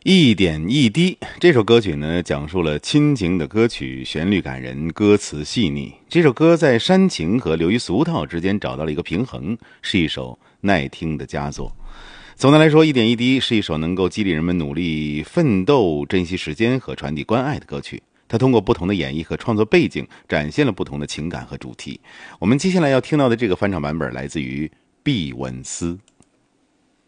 一点一滴这首歌曲呢，讲述了亲情的歌曲，旋律感人，歌词细腻。这首歌在煽情和流于俗套之间找到了一个平衡，是一首耐听的佳作。总的来说，一点一滴是一首能够激励人们努力奋斗、珍惜时间和传递关爱的歌曲。它通过不同的演绎和创作背景，展现了不同的情感和主题。我们接下来要听到的这个翻唱版本来自于毕文斯。